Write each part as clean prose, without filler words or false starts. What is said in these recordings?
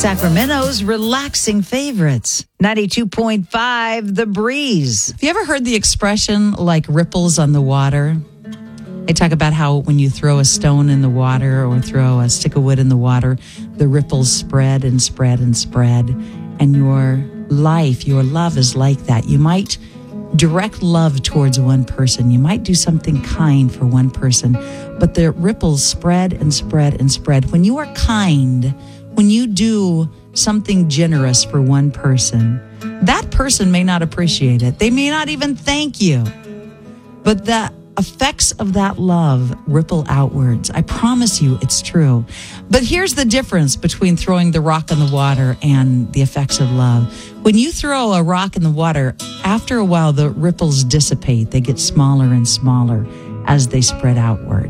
Sacramento's relaxing favorites. 92.5 The Breeze. Have you ever heard the expression like ripples on the water? They talk about how when you throw a stone in the water or throw a stick of wood in the water, the ripples spread and spread and spread. And your life, your love is like that. You might direct love towards one person. You might do something kind for one person, but the ripples spread and spread and spread. When you are kind, when you do something generous for one person, that person may not appreciate it. They may not even thank you. But the effects of that love ripple outwards. I promise you it's true. But here's the difference between throwing the rock in the water and the effects of love. When you throw a rock in the water, after a while the ripples dissipate. They get smaller and smaller as they spread outward.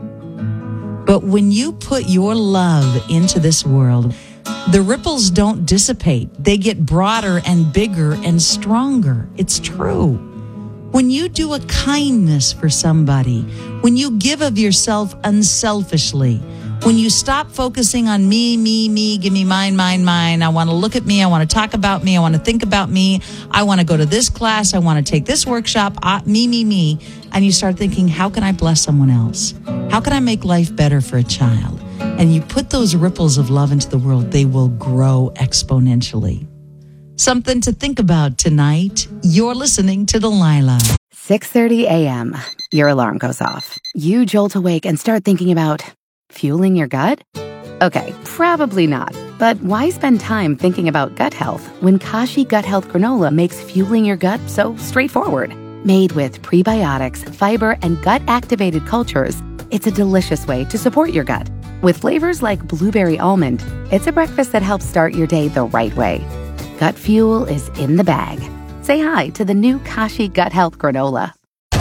But when you put your love into this world, the ripples don't dissipate. They get broader and bigger and stronger. It's true. When you do a kindness for somebody, when you give of yourself unselfishly, when you stop focusing on me, give me mine, I want to look at me, I want to talk about me, I want to think about me, I want to go to this class, I want to take this workshop, me, and you start thinking, how can I bless someone else? How can I make life better for a child? And you put those ripples of love into the world, they will grow exponentially. Something to think about tonight. You're listening to Delilah. 6:30 a.m. Your alarm goes off. You jolt awake and start thinking about fueling your gut? Okay, probably not. But why spend time thinking about gut health when Kashi Gut Health Granola makes fueling your gut so straightforward? Made with prebiotics, fiber, and gut-activated cultures, it's a delicious way to support your gut. With flavors like blueberry almond, it's a breakfast that helps start your day the right way. Gut fuel is in the bag. Say hi to the new Kashi Gut Health Granola.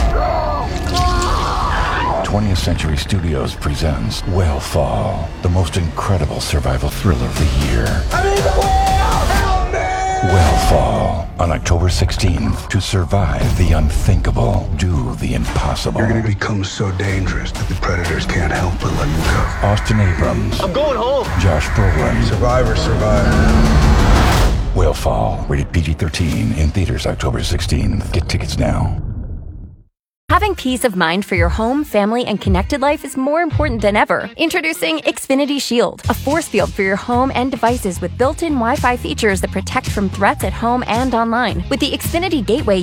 20th Century Studios presents Whale Fall, the most incredible survival thriller of the year. I need the whale! Help me! Whale Fall, on October 16th. To survive the unthinkable, do the impossible. You're gonna become so dangerous that the predators can't help but let you go. Austin Abrams. I'm going home. Josh Brolin. Survivor, survivor. Whale Fall, rated PG-13, in theaters October 16th. Get tickets now. Having peace of mind for your home, family, and connected life is more important than ever. Introducing Xfinity Shield, a force field for your home and devices with built-in Wi-Fi features that protect from threats at home and online. With the Xfinity Gateway,